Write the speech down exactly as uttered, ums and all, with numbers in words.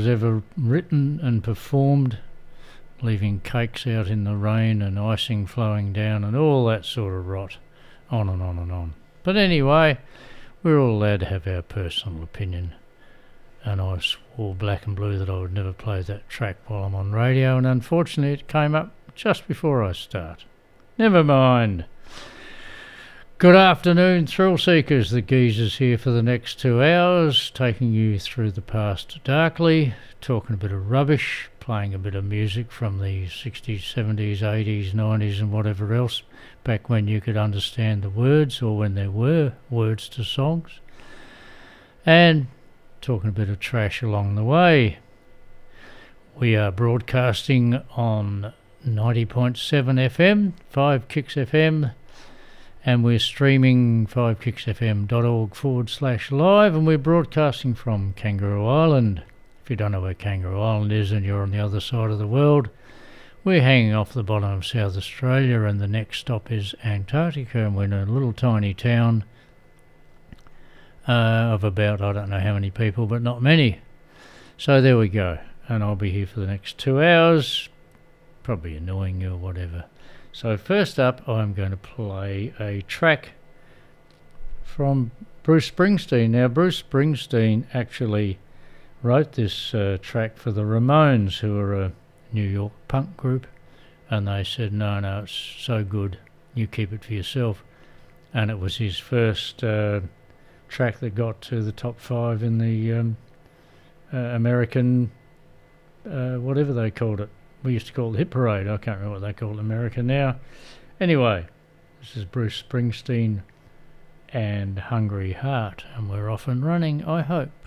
was ever written and performed, leaving cakes out in the rain and icing flowing down and all that sort of rot, on and on and on. But anyway, we're all allowed to have our personal opinion, and I swore black and blue that I would never play that track while I'm on radio, and unfortunately it came up just before I start. Never mind. Good afternoon, thrill seekers. The Geezers here for the next two hours, taking you through the past darkly, talking a bit of rubbish, playing a bit of music from the sixties, seventies, eighties, nineties and whatever else, back when you could understand the words, or when there were words to songs, and talking a bit of trash along the way. We are broadcasting on ninety point seven F M, five kicks F M, and we're streaming five kicks F M dot org forward slash live, and we're broadcasting from Kangaroo Island. If you don't know where Kangaroo Island is and you're on the other side of the world, we're hanging off the bottom of South Australia, and the next stop is Antarctica, and we're in a little tiny town uh, of about, I don't know how many people, but not many. So there we go, and I'll be here for the next two hours, probably annoying you or whatever. So first up, I'm going to play a track from Bruce Springsteen. Now, Bruce Springsteen actually wrote this uh, track for the Ramones, who are a New York punk group, and they said, no, no, it's so good, you keep it for yourself. And it was his first uh, track that got to the top five in the um, uh, American, uh, whatever they called it. We used to call it Hit Parade. I can't remember what they call it in America now. Anyway, this is Bruce Springsteen and Hungry Heart, and we're off and running, I hope.